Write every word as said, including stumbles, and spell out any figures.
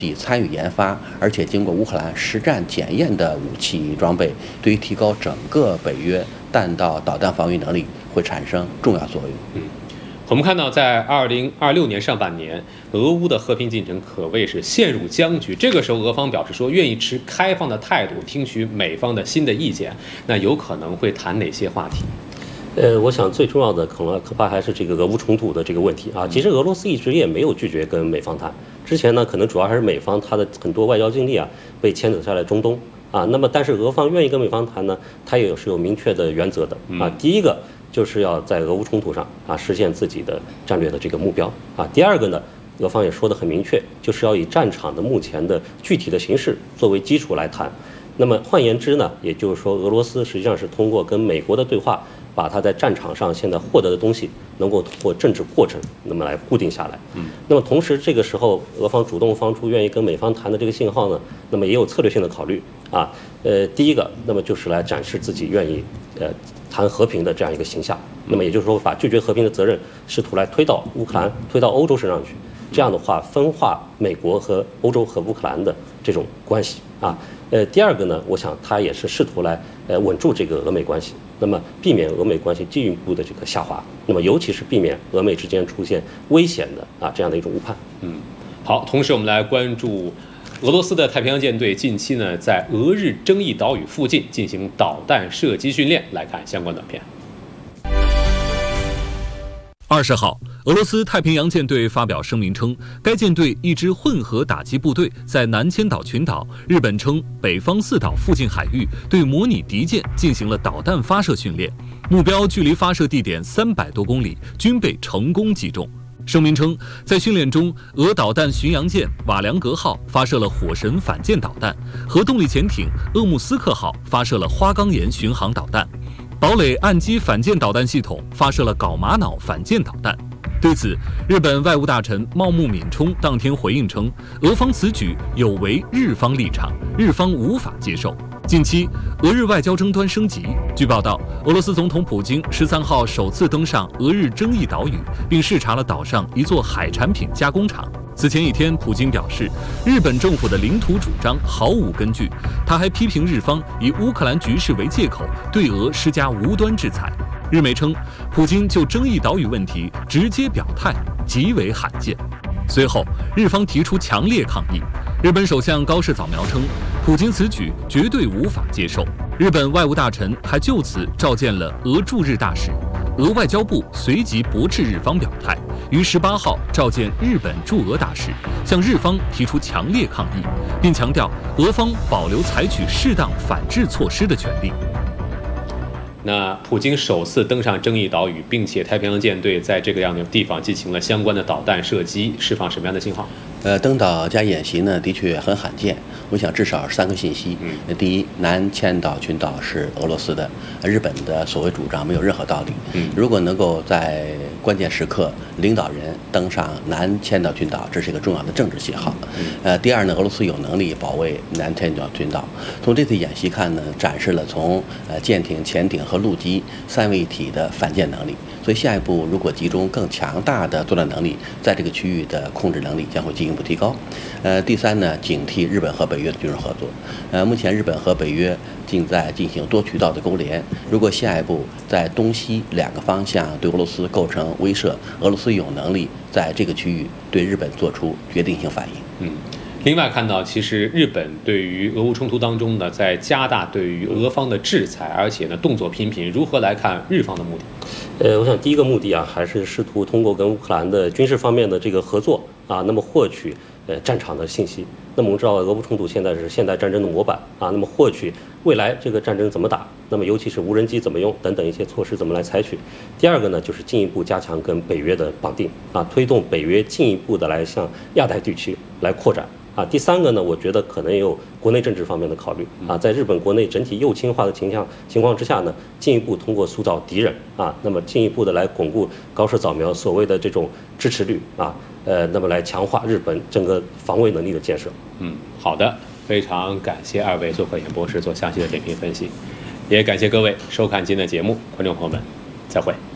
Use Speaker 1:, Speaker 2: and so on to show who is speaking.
Speaker 1: 己参与研发，而且经过乌克兰实战检验的武器装备，对于提高整个北约弹道导弹防御能力会产生重要作用。
Speaker 2: 嗯，我们看到，在二零二六年上半年，俄乌的和平进程可谓是陷入僵局。这个时候，俄方表示说愿意持开放的态度，听取美方的新的意见。那有可能会谈哪些话题？
Speaker 3: 呃，我想最重要的可能恐怕还是这个俄乌冲突的这个问题啊。其实俄罗斯一直也没有拒绝跟美方谈，之前呢，可能主要还是美方它的很多外交精力啊被牵扯下来中东啊。那么，但是俄方愿意跟美方谈呢，它也是有明确的原则的啊。第一个就是要在俄乌冲突上啊实现自己的战略的这个目标啊。第二个呢，俄方也说得很明确，就是要以战场的目前的具体的形势作为基础来谈。那么换言之呢，也就是说，俄罗斯实际上是通过跟美国的对话，把它在战场上现在获得的东西能够通过政治过程那么来固定下来。嗯，那么同时这个时候俄方主动放出愿意跟美方谈的这个信号呢，那么也有策略性的考虑啊。呃，第一个，那么就是来展示自己愿意呃谈和平的这样一个形象。那么也就是说，把拒绝和平的责任试图来推到乌克兰、推到欧洲身上去。这样的话，分化美国和欧洲和乌克兰的这种关系啊。呃，第二个呢，我想他也是试图来呃稳住这个俄美关系，那么避免俄美关系进一步的这个下滑，那么尤其是避免俄美之间出现危险的啊这样的一种误判。
Speaker 2: 嗯，好，同时我们来关注俄罗斯的太平洋舰队近期呢在俄日争议岛屿附近进行导弹射击训练，来看相关短片。
Speaker 4: 二十号，俄罗斯太平洋舰队发表声明称，该舰队一支混合打击部队在南千岛群岛（日本称北方四岛）附近海域对模拟敌舰进行了导弹发射训练，目标距离发射地点三百多公里，均被成功击中。声明称，在训练中，俄导弹巡洋舰瓦良格号发射了火神反舰导弹，核动力潜艇鄂木斯克号发射了花岗岩巡航导弹。堡垒岸基反舰导弹系统发射了缟玛瑙反舰导弹。对此，日本外务大臣茂木敏充当天回应称，俄方此举有违日方立场，日方无法接受。近期，俄日外交争端升级。据报道，俄罗斯总统普京十三号首次登上俄日争议岛屿，并视察了岛上一座海产品加工厂。此前一天，普京表示，日本政府的领土主张毫无根据。他还批评日方以乌克兰局势为借口，对俄施加无端制裁。日媒称，普京就争议岛屿问题直接表态，极为罕见。随后，日方提出强烈抗议。日本首相高市早苗称，普京此举绝对无法接受。日本外务大臣还就此召见了俄驻日大使。俄外交部随即驳斥日方表态，于十八号召见日本驻俄大使，向日方提出强烈抗议，并强调俄方保留采取适当反制措施的权利。
Speaker 2: 那普京首次登上争议岛屿，并且太平洋舰队在这个样的地方进行了相关的导弹射击，释放什么样的信号？
Speaker 1: 呃，登岛加演习呢，的确很罕见。我想至少三个信息。嗯，第一，南千岛群岛是俄罗斯的，日本的所谓主张没有任何道理。嗯，如果能够在关键时刻领导人登上南千岛群岛，这是一个重要的政治信号。嗯，呃，第二呢，俄罗斯有能力保卫南千岛群岛。从这次演习看呢，展示了从呃舰艇、潜艇和陆基三位一体的反舰能力。所以下一步如果集中更强大的作战能力，在这个区域的控制能力将会进一步提高。呃，第三呢，警惕日本和北约的军事合作。呃，目前日本和北约正在进行多渠道的勾连，如果下一步在东西两个方向对俄罗斯构成威慑，俄罗斯有能力在这个区域对日本做出决定性反应。
Speaker 2: 嗯。另外看到，其实日本对于俄乌冲突当中呢，在加大对于俄方的制裁，而且呢动作频频。如何来看日方的目的？
Speaker 3: 呃，我想第一个目的啊，还是试图通过跟乌克兰的军事方面的这个合作啊，那么获取呃战场的信息。那么我们知道，俄乌冲突现在是现代战争的模板啊，那么获取未来这个战争怎么打，那么尤其是无人机怎么用等等一些措施怎么来采取。第二个呢，就是进一步加强跟北约的绑定啊，推动北约进一步的来向亚太地区来扩展。啊，第三个呢，我觉得可能也有国内政治方面的考虑啊，在日本国内整体右倾化的情况情况之下呢，进一步通过塑造敌人啊，那么进一步的来巩固高市早苗所谓的这种支持率啊，呃，那么来强化日本整个防卫能力的建设。
Speaker 2: 嗯，好的，非常感谢二位做客演播室做详细的点评分析，也感谢各位收看今天的节目，观众朋友们，再会。